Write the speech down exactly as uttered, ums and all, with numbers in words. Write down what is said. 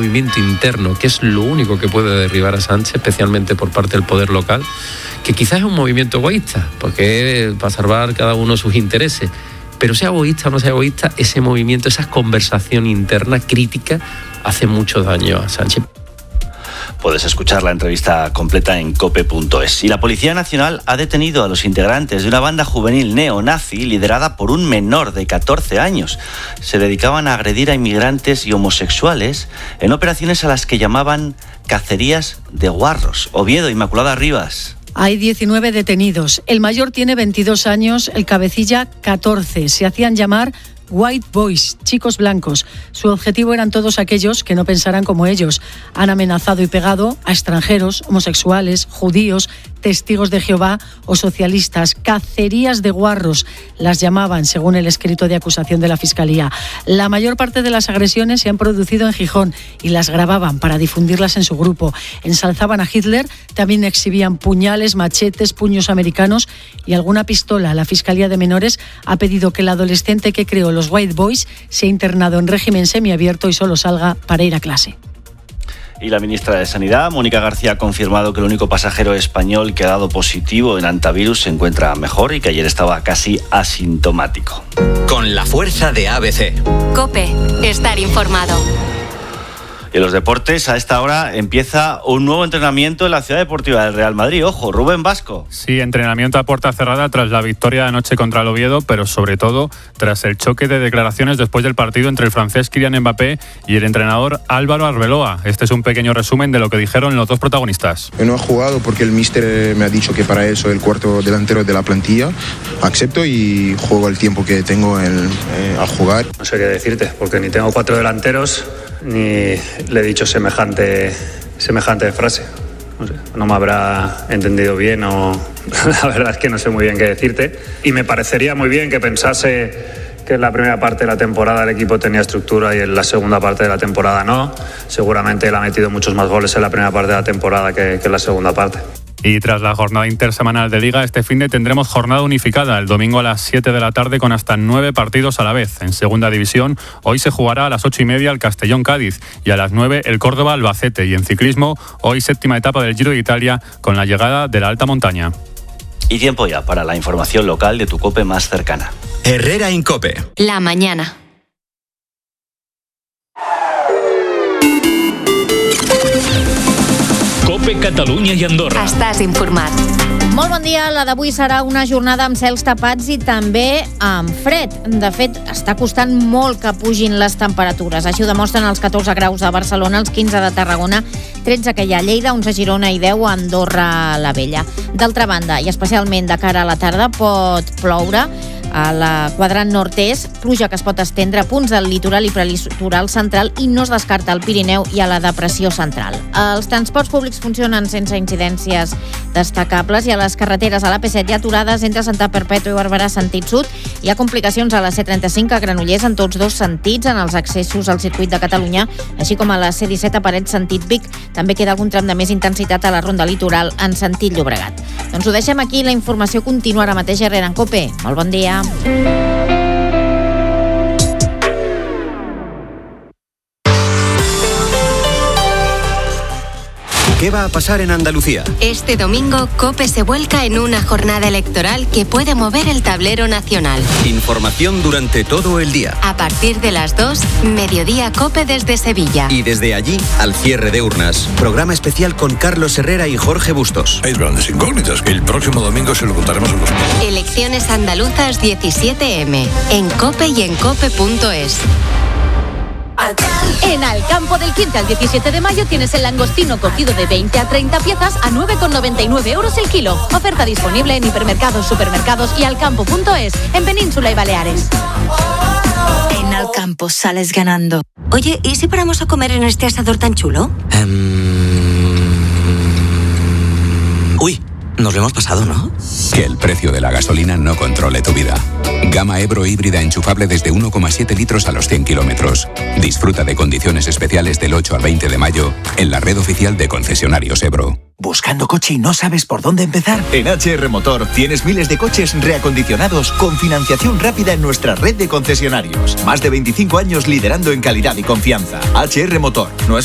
movimiento interno, que es lo único que puede derribar a Sánchez, especialmente por parte del poder local, que quizás es un movimiento egoísta, porque es para salvar cada uno sus intereses. Pero sea egoísta o no sea egoísta, ese movimiento, esa conversación interna crítica hace mucho daño a Sánchez. Puedes escuchar la entrevista completa en cope punto es. Y la Policía Nacional ha detenido a los integrantes de una banda juvenil neonazi liderada por un menor de catorce años. Se dedicaban a agredir a inmigrantes y homosexuales en operaciones a las que llamaban cacerías de guarros. Oviedo, Inmaculada Rivas. Hay diecinueve detenidos. El mayor tiene veintidós años, el cabecilla catorce. Se hacían llamar White Boys, chicos blancos. Su objetivo eran todos aquellos que no pensaran como ellos. Han amenazado y pegado a extranjeros, homosexuales, judíos, testigos de Jehová o socialistas. Cacerías de guarros las llamaban, según el escrito de acusación de la Fiscalía. La mayor parte de las agresiones se han producido en Gijón y las grababan para difundirlas en su grupo. Ensalzaban a Hitler, también exhibían puñales, machetes, puños americanos y alguna pistola. La Fiscalía de Menores ha pedido que el adolescente que creó los White Boys sea internado en régimen semiabierto y solo salga para ir a clase. Y la ministra de Sanidad, Mónica García, ha confirmado que el único pasajero español que ha dado positivo en antivirus se encuentra mejor y que ayer estaba casi asintomático. Con la fuerza de A B C. COPE, estar informado. Y en los deportes, a esta hora empieza un nuevo entrenamiento en la Ciudad Deportiva del Real Madrid. Ojo, Rubén Vasco. Sí, entrenamiento a puerta cerrada tras la victoria de anoche contra el Oviedo, pero sobre todo tras el choque de declaraciones después del partido entre el francés Kylian Mbappé y el entrenador Álvaro Arbeloa. Este es un pequeño resumen de lo que dijeron los dos protagonistas. No he jugado porque el míster me ha dicho que para eso el cuarto delantero de la plantilla. Acepto y juego el tiempo que tengo en, eh, a jugar. No sé qué decirte, porque ni tengo cuatro delanteros ni le he dicho semejante, semejante frase. No sé, no me habrá entendido bien o la verdad es que no sé muy bien qué decirte. Y me parecería muy bien que pensase que en la primera parte de la temporada el equipo tenía estructura y en la segunda parte de la temporada no. Seguramente él ha metido muchos más goles en la primera parte de la temporada que, que en la segunda parte. Y tras la jornada intersemanal de Liga, este finde tendremos jornada unificada el domingo a las siete de la tarde con hasta nueve partidos a la vez. En Segunda División, hoy se jugará a las ocho y media el Castellón-Cádiz y a las nueve el Córdoba-Albacete. Y en ciclismo, hoy séptima etapa del Giro de Italia con la llegada de la alta montaña. Y tiempo ya para la información local de tu COPE más cercana. Herrera en COPE. La mañana. COPE Catalunya i Andorra. Estàs informat. Molt bon dia. La d'avui serà una jornada amb cels tapats i també amb fred. De fet, està costant molt que pugin les temperatures. Així ho demostren els catorze graus a Barcelona, els quinze de Tarragona, tretze que hi ha a Lleida, onze a Girona i deu a Andorra la Vella. D'altra banda, i especialment de cara a la tarda, pot ploure a la quadrant nord-est, pluja que es pot estendre a punts del litoral i prelitoral central i no es descarta al Pirineu i a la depressió central. Els transports públics funcionen sense incidències destacables i a les carreteres a l'A P set hi ha aturades entre Santa Perpètua i Barberà sentit sud. Hi ha complicacions a la C trenta-cinc a Granollers en tots dos sentits en els accessos al circuit de Catalunya, així com a la C disset a Parets sentit Vic. També queda algun tram de més intensitat a la ronda litoral en sentit Llobregat. Doncs ho deixem aquí, la informació continua ara mateix a Herrera en COPE. Molt bon dia. ¿Qué va a pasar en Andalucía? Este domingo, COPE se vuelca en una jornada electoral que puede mover el tablero nacional. Información durante todo el día. A partir de las dos, Mediodía COPE desde Sevilla. Y desde allí, al cierre de urnas. Programa especial con Carlos Herrera y Jorge Bustos. Hay grandes incógnitas que el próximo domingo se lo contaremos a los medios. Elecciones andaluzas diecisiete eme. En COPE y en cope punto es. En Alcampo del quince al diecisiete de mayo tienes el langostino cocido de veinte a treinta piezas a nueve con noventa y nueve euros el kilo. Oferta disponible en hipermercados, supermercados y alcampo punto es en Península y Baleares. En Alcampo sales ganando. Oye, ¿y si paramos a comer en este asador tan chulo? Um... Uy, nos lo hemos pasado, ¿no? Que el precio de la gasolina no controle tu vida. Gama Ebro híbrida enchufable desde uno coma siete litros a los cien kilómetros. Disfruta de condiciones especiales del ocho al veinte de mayo en la red oficial de concesionarios Ebro. ¿Buscando coche y no sabes por dónde empezar? En H R Motor tienes miles de coches reacondicionados con financiación rápida en nuestra red de concesionarios. Más de veinticinco años liderando en calidad y confianza. H R Motor. No es